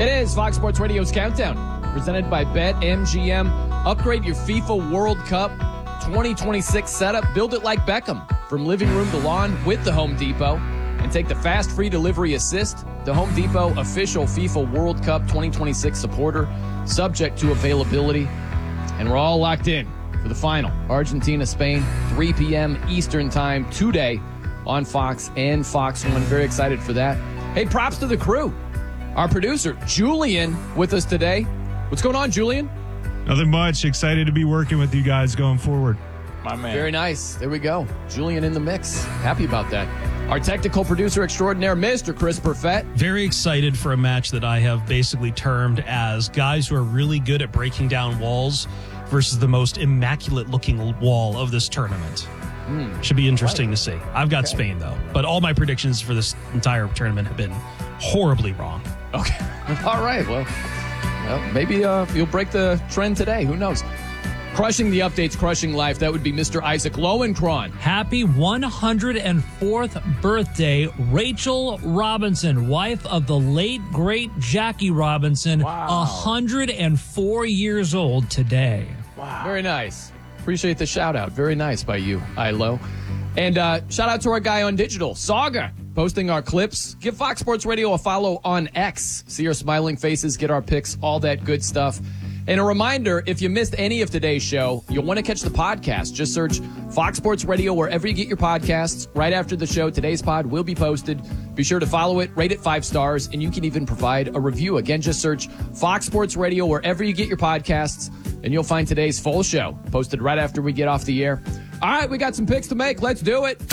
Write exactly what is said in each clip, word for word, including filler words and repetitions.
It is Fox Sports Radio's Countdown, presented by BetMGM. Upgrade your FIFA World Cup twenty twenty-six setup. Build it like Beckham, from living room to lawn with the Home Depot. And take the fast free delivery assist. The Home Depot official FIFA World Cup twenty twenty-six supporter, subject to availability. And we're all locked in for the final. Argentina, Spain, three p.m. Eastern time today on Fox and Fox one. Very excited for that. Hey, props to the crew. Our producer, Julian, with us today. What's going on, Julian? Nothing much. Excited to be working with you guys going forward. My man. Very nice. There we go. Julian in the mix. Happy about that. Our technical producer extraordinaire, Mister Chris Perfett. Very excited for a match that I have basically termed as guys who are really good at breaking down walls versus the most immaculate-looking wall of this tournament. Mm. Should be interesting right. to see. I've got okay. Spain, though. But all my predictions for this entire tournament have been horribly wrong. Okay. All right. Well, well maybe uh, you'll break the trend today. Who knows? Crushing the updates, crushing life. That would be Mister Isaac Lowenkron. Happy one hundred fourth birthday, Rachel Robinson, wife of the late, great Jackie Robinson. Wow. one hundred four years old today. Wow. Very nice. Appreciate the shout out. Very nice by you, Ilo. And uh, shout out to our guy on digital, Saga, posting our clips. Give Fox Sports Radio a follow on X. See our smiling faces, get our pics, all that good stuff. And a reminder, if you missed any of today's show, you'll want to catch the podcast. Just search Fox Sports Radio wherever you get your podcasts. Right after the show, today's pod will be posted. Be sure to follow it, rate it five stars, and you can even provide a review. Again, just search Fox Sports Radio wherever you get your podcasts, and you'll find today's full show posted right after we get off the air. All right, we got some picks to make. Let's do it.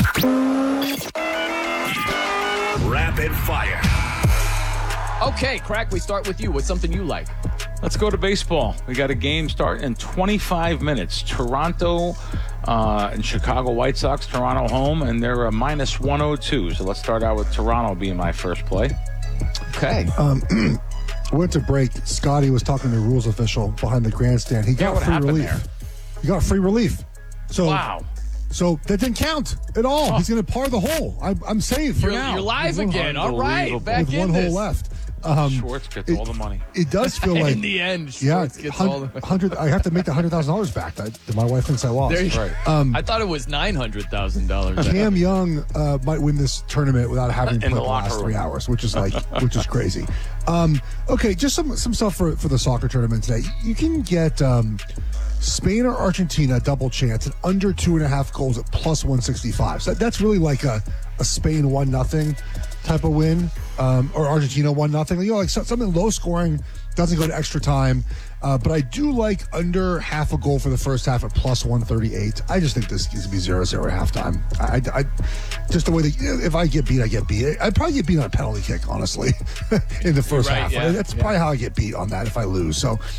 Rapid fire. Okay, Crack, we start with you. What's something you like? Let's go to baseball. We got a game starting in twenty-five minutes. Toronto uh, and Chicago White Sox. Toronto home, and they're a minus one oh two. So let's start out with Toronto being my first play. Okay. Um, went to break. Scotty was talking to the rules official behind the grandstand. He got yeah, what free happened relief. there? He got free relief. So, wow. So that didn't count at all. Oh. He's going to par the hole. I, I'm safe for you're, now. You're live again. All right. Back with in one this. hole left. Um, Schwartz gets it, all the money. It does feel like in the end, Schwartz yeah, gets all the money. Hundred. I have to make the hundred thousand dollars back. That, that my wife thinks I lost. There you, right. Um, I thought it was nine hundred thousand dollars. Cam Young uh, might win this tournament without having to play the, the last room. three hours, which is like, which is crazy. Um, okay, just some some stuff for for the soccer tournament today. You can get um, Spain or Argentina double chance at under two and a half goals at plus one sixty five. So that's really like a a Spain one nothing type of win, um, or Argentina one nothing. You know, like something low scoring, doesn't go to extra time. Uh, but I do like under half a goal for the first half at plus one thirty-eight. I just think this is going to be zero zero at halftime. I, I, just the way that, if I get beat, I get beat. I'd probably get beat on a penalty kick, honestly, in the first right, half. Yeah, That's yeah. probably how I get beat on that if I lose. So